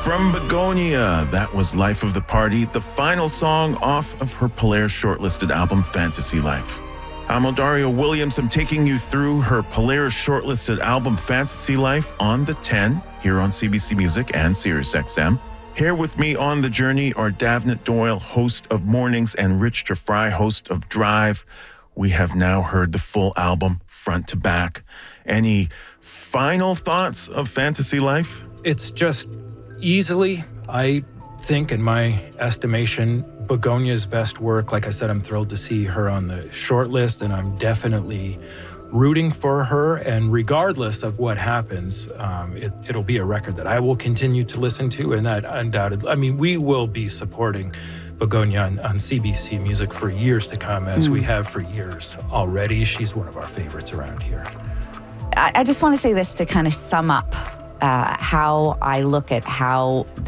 From Begonia, that was Life of the Party, the final song off of her Polaire shortlisted album, Fantasy Life. I'm Dario Williams. I'm taking you through her Polaire shortlisted album, Fantasy Life, on the 10 here on CBC Music and SiriusXM. Here with me on the journey are Davnit Doyle, host of Mornings, and Rich DeFry, host of Drive. We have now heard the full album front to back. Any final thoughts of Fantasy Life? It's just easily, I think, in my estimation, Begonia's best work. Like I said, I'm thrilled to see her on the short list, and I'm definitely rooting for her. And regardless of what happens, it'll be a record that I will continue to listen to, and that undoubtedly, I mean, we will be supporting Begonia on CBC Music for years to come, as we have for years already. She's one of our favorites around here. I just want to say this to kind of sum up how I look at how